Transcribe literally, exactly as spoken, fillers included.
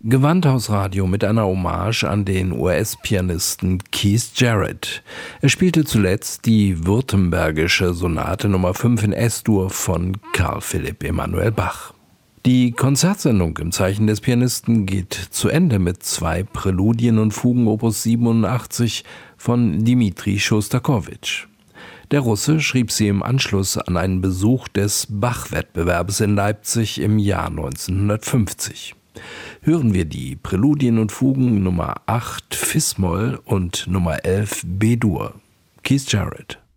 Gewandhausradio mit einer Hommage an den U S-Pianisten Keith Jarrett. Er spielte zuletzt die Württembergische Sonate Nummer fünf in S-Dur von Carl Philipp Emanuel Bach. Die Konzertsendung im Zeichen des Pianisten geht zu Ende mit zwei Präludien und Fugen Opus siebenundachtzig von Dmitri Schostakowitsch. Der Russe schrieb sie im Anschluss an einen Besuch des Bach-Wettbewerbs in Leipzig im Jahr neunzehnhundertfünfzig. Hören wir die Präludien und Fugen Nummer acht Fis-Moll und Nummer elf B-Dur. Keith Jarrett.